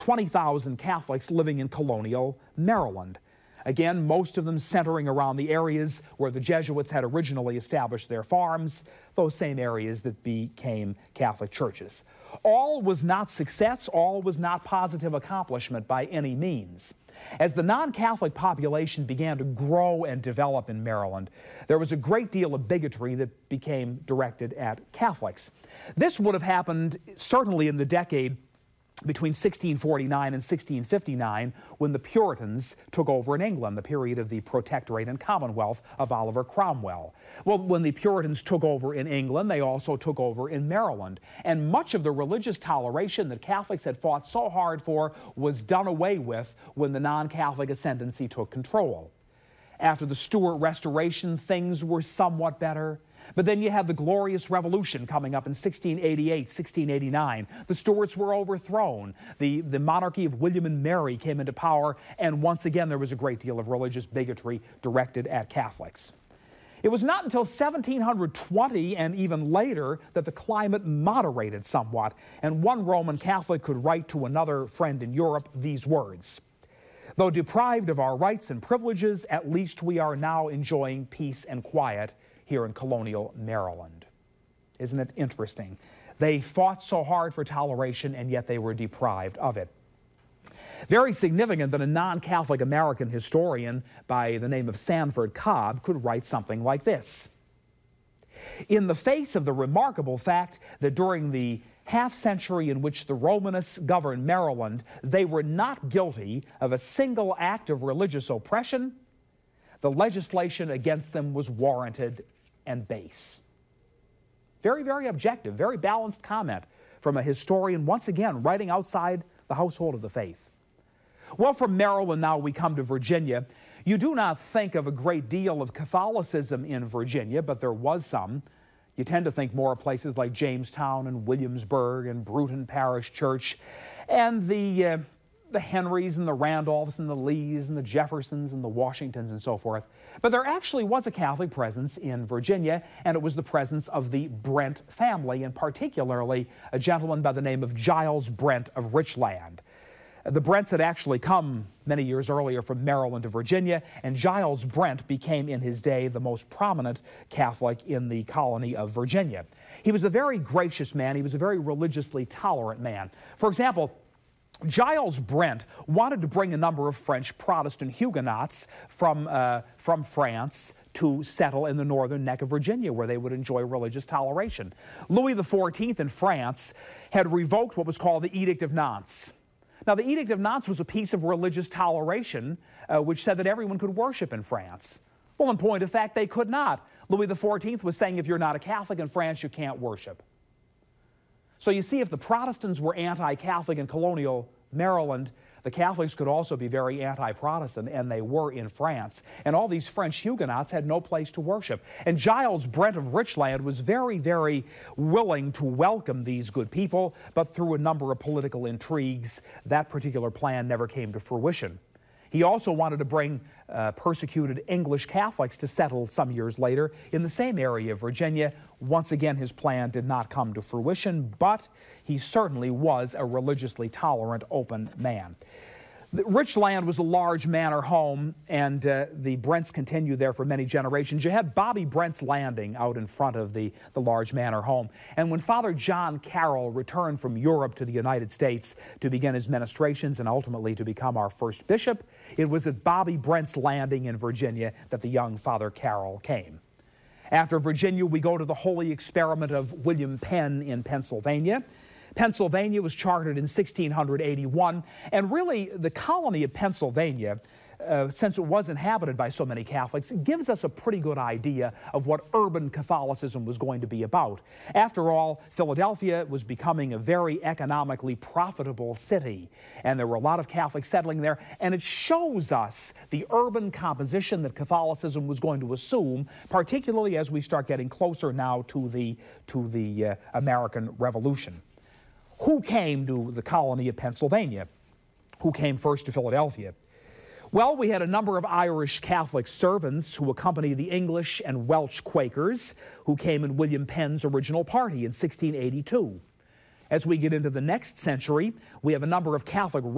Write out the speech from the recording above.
20,000 Catholics living in colonial Maryland. Again, most of them centering around the areas where the Jesuits had originally established their farms, those same areas that became Catholic churches. All was not success, all was not positive accomplishment by any means. As the non-Catholic population began to grow and develop in Maryland, there was a great deal of bigotry that became directed at Catholics. This would have happened certainly in the decade between 1649 and 1659, when the Puritans took over in England, the period of the Protectorate and Commonwealth of Oliver Cromwell. Well, when the Puritans took over in England, they also took over in Maryland. And much of the religious toleration that Catholics had fought so hard for was done away with when the non-Catholic ascendancy took control. After the Stuart Restoration, things were somewhat better. But then you had the Glorious Revolution coming up in 1688, 1689. The Stuarts were overthrown. The monarchy of William and Mary came into power, and once again there was a great deal of religious bigotry directed at Catholics. It was not until 1720 and even later that the climate moderated somewhat, and one Roman Catholic could write to another friend in Europe these words: "Though deprived of our rights and privileges, at least we are now enjoying peace and quiet here in colonial Maryland." Isn't it interesting? They fought so hard for toleration, and yet they were deprived of it. Very significant that a non-Catholic American historian by the name of Sanford Cobb could write something like this: "In the face of the remarkable fact that during the half-century in which the Romanists governed Maryland, they were not guilty of a single act of religious oppression, the legislation against them was warranted and base." Very, very objective, very balanced comment from a historian, once again, writing outside the household of the faith. Well, from Maryland now we come to Virginia. You do not think of a great deal of Catholicism in Virginia, but there was some. You tend to think more of places like Jamestown and Williamsburg and Bruton Parish Church and the Henrys and the Randolphs and the Lees and the Jeffersons and the Washingtons and so forth. But there actually was a Catholic presence in Virginia, and it was the presence of the Brent family, and particularly a gentleman by the name of Giles Brent of Richland. The Brents had actually come many years earlier from Maryland to Virginia, and Giles Brent became in his day the most prominent Catholic in the colony of Virginia. He was a very gracious man. He was a very religiously tolerant man. For example, Giles Brent wanted to bring a number of French Protestant Huguenots from France to settle in the northern neck of Virginia, where they would enjoy religious toleration. Louis XIV in France had revoked what was called the Edict of Nantes. Now, the Edict of Nantes was a piece of religious toleration which said that everyone could worship in France. Well, in point of fact, they could not. Louis XIV was saying if you're not a Catholic in France, you can't worship. So you see, if the Protestants were anti-Catholic in colonial Maryland, the Catholics could also be very anti-Protestant, and they were in France. And all these French Huguenots had no place to worship. And Giles Brent of Richland was very, very willing to welcome these good people, but through a number of political intrigues, that particular plan never came to fruition. He also wanted to bring persecuted English Catholics to settle some years later in the same area of Virginia. Once again, his plan did not come to fruition, but he certainly was a religiously tolerant, open man. Richland was a large manor home, and the Brents continued there for many generations. You had Bobby Brent's Landing out in front of the large manor home. And when Father John Carroll returned from Europe to the United States to begin his ministrations and ultimately to become our first bishop, it was at Bobby Brent's Landing in Virginia that the young Father Carroll came. After Virginia, we go to the Holy Experiment of William Penn in Pennsylvania. Pennsylvania was chartered in 1681, and really the colony of Pennsylvania, since it was inhabited by so many Catholics, gives us a pretty good idea of what urban Catholicism was going to be about. After all, Philadelphia was becoming a very economically profitable city, and there were a lot of Catholics settling there, and it shows us the urban composition that Catholicism was going to assume, particularly as we start getting closer now to the American Revolution. Who came to the colony of Pennsylvania? Who came first to Philadelphia? Well, we had a number of Irish Catholic servants who accompanied the English and Welsh Quakers who came in William Penn's original party in 1682. As we get into the next century, we have a number of Catholic